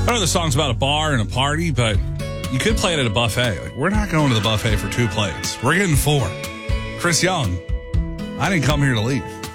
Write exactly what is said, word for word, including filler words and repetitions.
know the song's about a bar and a party, but you could play it at a buffet. Like, we're not going to the buffet for two plates. We're getting four. Chris Young, I didn't come here to leave.